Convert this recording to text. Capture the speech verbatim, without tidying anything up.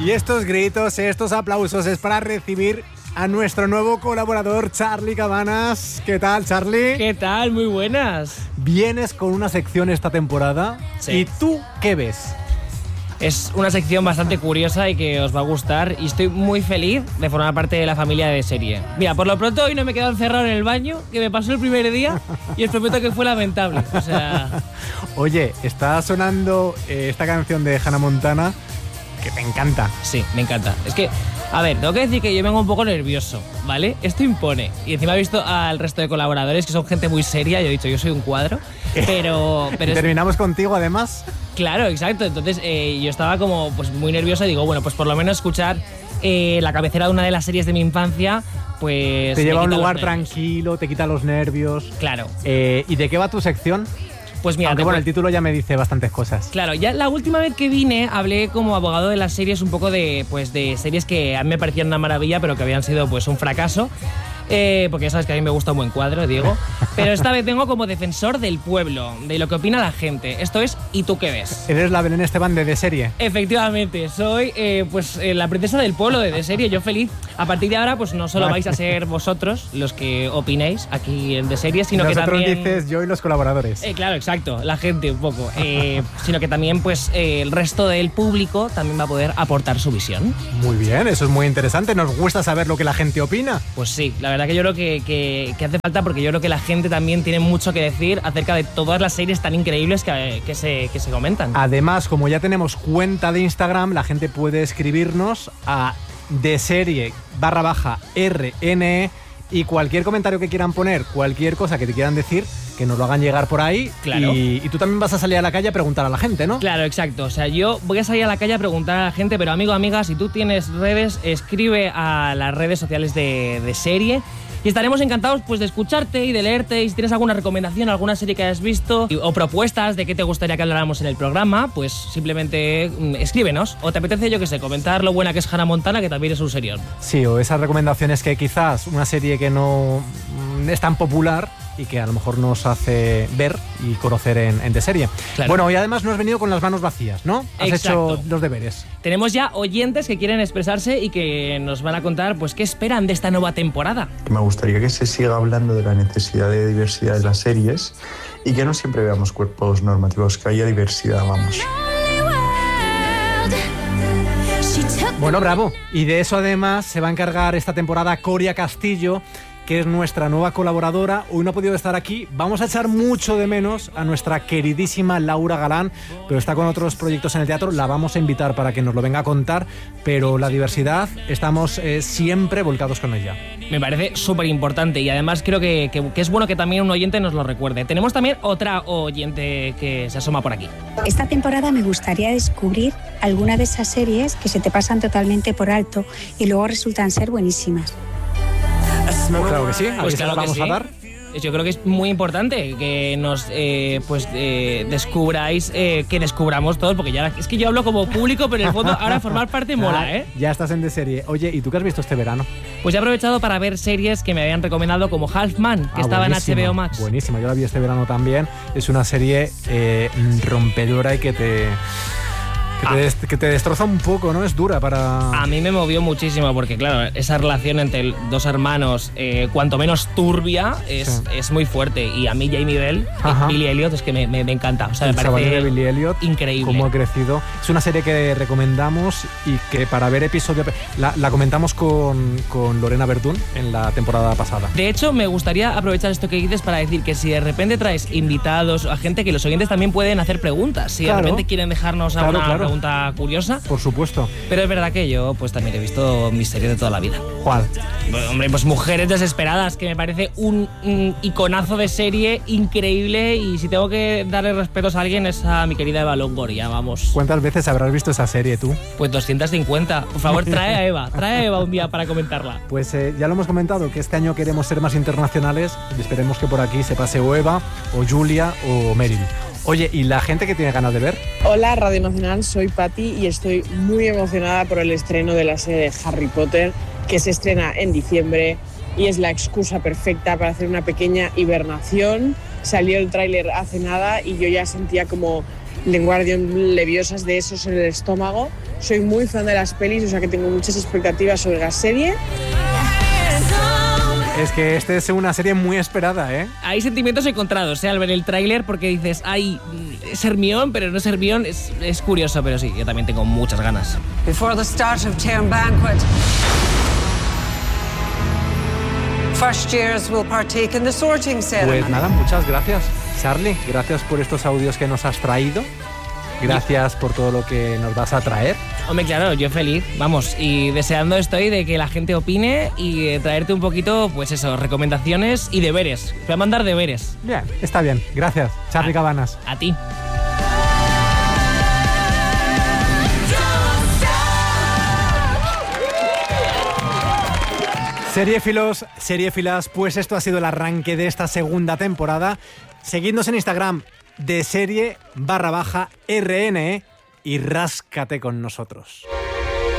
Y estos gritos, estos aplausos es para recibir a nuestro nuevo colaborador, Charly Cabanas. ¿Qué tal, Charly? ¿Qué tal? Muy buenas. Vienes con una sección esta temporada. Sí. ¿Y tú qué ves? Es una sección bastante curiosa y que os va a gustar, y estoy muy feliz de formar parte de la familia de serie. Mira, por lo pronto hoy no me he quedado encerrado en el baño, que me pasó el primer día, y os prometo que fue lamentable. O sea... Oye, está sonando eh, esta canción de Hannah Montana, que te encanta. Sí, me encanta. Es que, a ver, tengo que decir que yo vengo un poco nervioso, ¿vale? Esto impone. Y encima he visto al resto de colaboradores, que son gente muy seria, yo he dicho, yo soy un cuadro, pero... pero y terminamos es... contigo, además. Claro, exacto. Entonces eh, yo estaba como pues muy nervioso y digo, bueno, pues por lo menos escuchar eh, la cabecera de una de las series de mi infancia, pues... Te lleva a un lugar tranquilo, te quita los nervios. Claro. Eh, ¿Y de qué va tu sección? Pues mira, aunque bueno, puedo... el título ya me dice bastantes cosas. Claro, ya la última vez que vine hablé como abogado de las series un poco de, pues, de series que a mí me parecían una maravilla, pero que habían sido pues un fracaso. Eh, porque ya sabes que a mí me gusta un buen cuadro, Diego. Pero esta vez vengo como defensor del pueblo, de lo que opina la gente. Esto es ¿y tú qué ves? ¿Eres la Belén Esteban de The Serie? Efectivamente, soy eh, pues eh, la princesa del pueblo de The Serie. Yo feliz. A partir de ahora, pues no solo vais a ser vosotros los que opinéis aquí en The Serie, sino Nosotros que también... dices yo y los colaboradores. Eh, claro, exacto, la gente un poco. Eh, sino que también pues eh, el resto del público también va a poder aportar su visión. Muy bien, eso es muy interesante. Nos gusta saber lo que la gente opina. Pues sí, la verdad que yo creo que, que, que hace falta, porque yo creo que la gente también tiene mucho que decir acerca de todas las series tan increíbles que, que, se, que se comentan. Además, como ya tenemos cuenta de Instagram, la gente puede escribirnos a de serie barra baja R N E y cualquier comentario que quieran poner, cualquier cosa que te quieran decir, que nos lo hagan llegar por ahí. Claro. Y, y tú también vas a salir a la calle a preguntar a la gente, ¿no? Claro, exacto. O sea, yo voy a salir a la calle a preguntar a la gente, pero amigo, amiga, si tú tienes redes, escribe a las redes sociales de, de serie. Y estaremos encantados pues, de escucharte y de leerte. Y si tienes alguna recomendación, alguna serie que hayas visto o propuestas de qué te gustaría que habláramos en el programa, pues simplemente mm, escríbenos. O te apetece, yo qué sé, comentar lo buena que es Hannah Montana, que también es un serión. Sí, o esas recomendaciones que quizás una serie que no es tan popular y que a lo mejor nos hace ver y conocer en, en The Serie. Claro. Bueno, y además no has venido con las manos vacías, ¿no? Has Exacto. hecho los deberes. Tenemos ya oyentes que quieren expresarse y que nos van a contar pues qué esperan de esta nueva temporada. Me gustaría que se siga hablando de la necesidad de diversidad de las series y que no siempre veamos cuerpos normativos, que haya diversidad, vamos. Bueno, bravo. Y de eso además se va a encargar esta temporada Coria Castillo, que es nuestra nueva colaboradora. Hoy no ha podido estar aquí. Vamos a echar mucho de menos a nuestra queridísima Laura Galán, pero está con otros proyectos en el teatro. La vamos a invitar para que nos lo venga a contar, pero la diversidad, estamos eh, siempre volcados con ella. Me parece súper importante y además creo que, que, que es bueno que también un oyente nos lo recuerde. Tenemos también otra oyente que se asoma por aquí. Esta temporada me gustaría descubrir alguna de esas series que se te pasan totalmente por alto y luego resultan ser buenísimas. Pues claro que sí, pues claro que vamos sí. a dar. Yo creo que es muy importante que nos eh, pues eh, descubráis, eh, que descubramos todos, porque ya es que yo hablo como público, pero en el fondo ahora formar parte mola, ¿eh? Ya estás en The Serie. Oye, ¿y tú qué has visto este verano? Pues he aprovechado para ver series que me habían recomendado, como Half Man, que ah, estaba en H B O Max. Buenísima, yo la vi este verano también. Es una serie eh, rompedora y que te... Que te, ah. dest- que te destroza un poco, ¿no? Es dura para... A mí me movió muchísimo porque, claro, esa relación entre dos hermanos, eh, cuanto menos turbia, es, sí. es muy fuerte. Y a mí Jamie Bell, Ajá. Billy Elliot, es que me, me, me encanta. O sea, El me parece de Billy Elliot, increíble. Cómo ha crecido. Es una serie que recomendamos y que para ver episodio... La, la comentamos con, con Lorena Verdún en la temporada pasada. De hecho, me gustaría aprovechar esto que dices para decir que si de repente traes invitados a gente, que los oyentes también pueden hacer preguntas. Si claro. de repente quieren dejarnos claro, alguna claro. pregunta curiosa. Por supuesto. Pero es verdad que yo pues también he visto mis series de toda la vida. ¿Cuál? Bueno, hombre, pues Mujeres Desesperadas, que me parece un, un iconazo de serie increíble, y si tengo que darle respetos a alguien es a mi querida Eva Longoria, vamos. ¿Cuántas veces habrás visto esa serie tú? Pues doscientas cincuenta. Por favor, trae a Eva, trae a Eva un día para comentarla. Pues eh, ya lo hemos comentado, que este año queremos ser más internacionales y esperemos que por aquí se pase o Eva, o Julia, o Meryl. Oye, ¿y la gente que tiene ganas de ver? Hola, Radio Nacional, soy Patti y estoy muy emocionada por el estreno de la serie de Harry Potter, que se estrena en diciembre y es la excusa perfecta para hacer una pequeña hibernación. Salió el tráiler hace nada y yo ya sentía como Wingardium Leviosas de esos en el estómago. Soy muy fan de las pelis, o sea que tengo muchas expectativas sobre la serie. Es que esta es una serie muy esperada, ¿eh? Hay sentimientos encontrados, ¿eh? Al ver el tráiler, porque dices, ay, es Hermione, pero no es Hermione, es, es curioso, pero sí, yo también tengo muchas ganas. Before the start of Term Banquet, first years will partake in the sorting ceremony. Pues nada, muchas gracias, Charlie. Gracias por estos audios que nos has traído. Gracias por todo lo que nos vas a traer. Hombre, claro, yo feliz, vamos, y deseando estoy de que la gente opine y eh, traerte un poquito, pues eso, recomendaciones y deberes. Voy a mandar deberes. Bien, está bien. Gracias, Charlie a, Cabanas. A ti. Seriéfilos, seriéfilas, pues esto ha sido el arranque de esta segunda temporada. Seguidnos en Instagram de serie barra baja R N E y ráscate con nosotros.